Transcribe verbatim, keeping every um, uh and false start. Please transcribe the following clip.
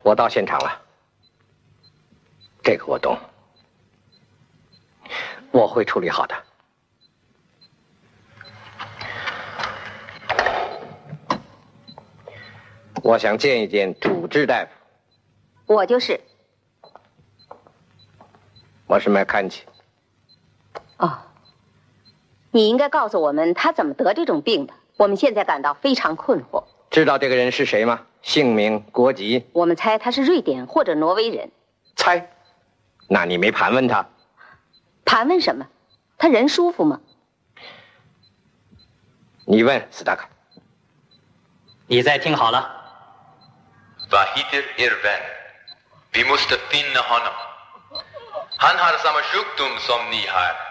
我到现场了，这个我懂，我会处理好的。我想见一见主治大夫。 我就是。 我是麦看齐。 哦，你应该告诉我们他怎么得这种病的。我们现在感到非常困惑。 知道这个人是谁吗？姓名、国籍？ 我们猜他是瑞典或者挪威人。 猜？那你没盘问他？ 盘问什么？他人舒服吗？ 你问斯达克。 你再听好了。 Vad heter er vän? Vi måste finna honom. Han har samma sjukdom som ni har.